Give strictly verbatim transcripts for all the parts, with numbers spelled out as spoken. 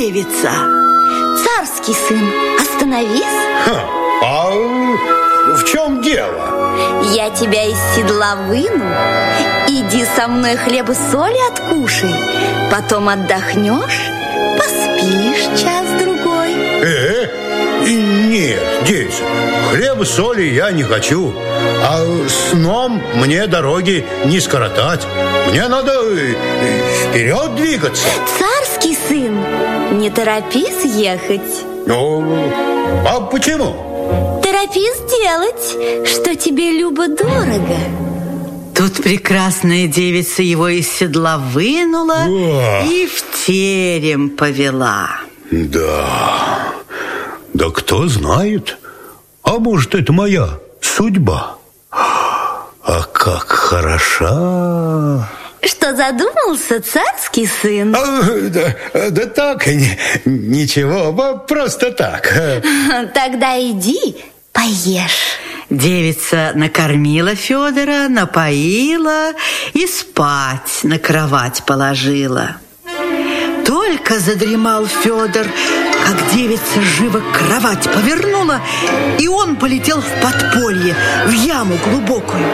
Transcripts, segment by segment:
девица. Царский сын, остановись. Ха, а в чем дело? Я тебя из седла выну. Иди со мной хлеб и соли откушай. Потом отдохнешь, поспишь час-другой. Э, нет, девица, хлеба соли я не хочу. А сном мне дороги не скоротать. Мне надо вперед двигаться. Царский сын, не торопись ехать. Ну, а почему? Торопись делать, что тебе любо-дорого. Тут прекрасная девица его из седла вынула О! и в терем повела. Да, да кто знает, а может, это моя судьба. А как хороша! Что задумался, царский сын? А, да, да так, ни, ничего, просто так. Тогда иди, поешь. Девица накормила Федора, напоила и спать на кровать положила. Только задремал Федор, как девица живо кровать повернула, и он полетел в подполье, в яму глубокую.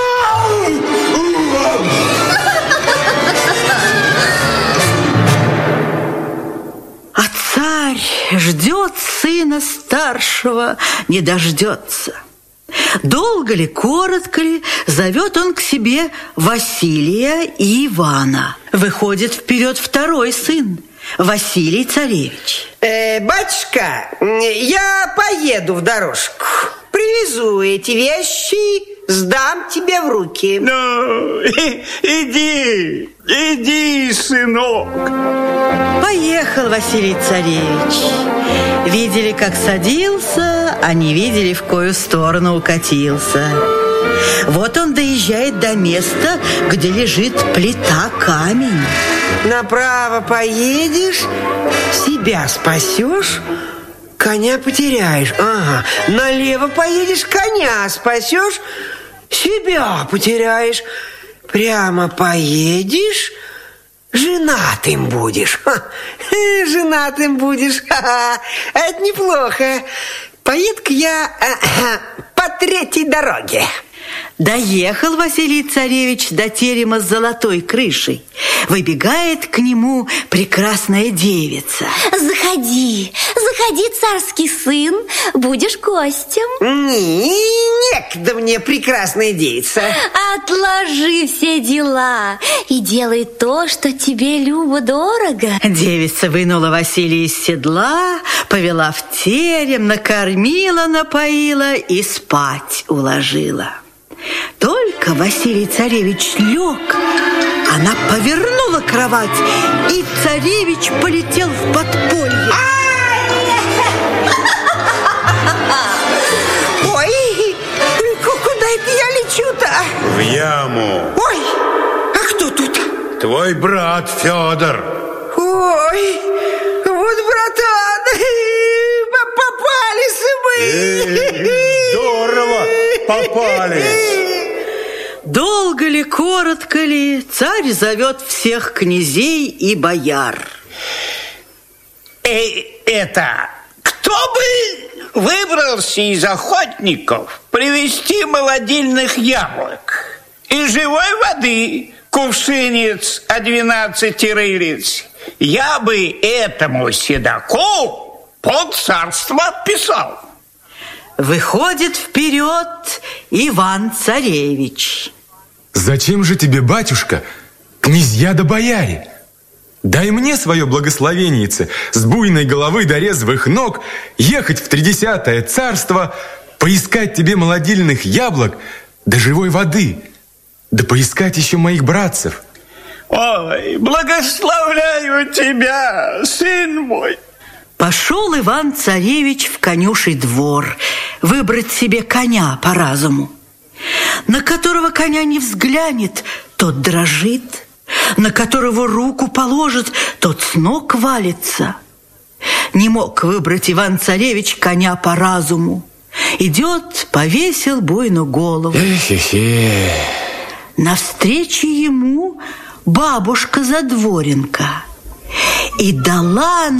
А царь ждет сына старшего, не дождется. Долго ли, коротко ли, зовет он к себе Василия и Ивана. Выходит вперед второй сын, Василий царевич. э, Батюшка, я поеду в дорожку. Привезу эти вещи, сдам тебе в руки. Ну, иди, иди, сынок. Поехал Василий царевич. Видели, как садился, а не видели, в кою сторону укатился. Вот он доезжает до места, где лежит плита камень. Направо поедешь, себя спасешь, коня потеряешь. Ага, налево поедешь, коня спасешь, себя потеряешь. Прямо поедешь, женатым будешь. Ха, женатым будешь. Ха-ха. Это неплохо. Поеду-ка я а, по третьей дороге. Доехал Василий царевич до терема с золотой крышей. Выбегает к нему прекрасная девица. Заходи, заходи, царский сын, будешь гостем. Не, некогда мне, прекрасная девица. Отложи все дела и делай то, что тебе любо-дорого. Девица вынула Василия из седла, повела в терем, накормила, напоила и спать уложила. Только Василий царевич лег, она повернула кровать, и царевич полетел в подполье. Ой, куда это я лечу-то? В яму. Ой, а кто тут? Твой брат Федор. Ой, вот, братан, попались мы. Э, здорово попались. Долго ли, коротко ли, царь зовет всех князей и бояр. Э, это, кто бы выбрался из охотников привезти молодильных яблок и живой воды, кувшинец о двенадцати рылиц, я бы этому седоку полцарства отписал. Выходит вперед Иван-царевич. Зачем же тебе, батюшка, князья да бояре? Дай мне свое благословеннице с буйной головы до резвых ног ехать в тридесятое царство, поискать тебе молодильных яблок да живой воды, да поискать еще моих братцев. Ой, благословляю тебя, сын мой. Пошел Иван-царевич в конюший двор выбрать себе коня по разуму. На которого коня не взглянет, тот дрожит, на которого руку положит, тот с ног валится. Не мог выбрать Иван-царевич коня по разуму. Идет, повесил буйну голову. Эхе-хе. Навстречу ему бабушка-задворенка. И дала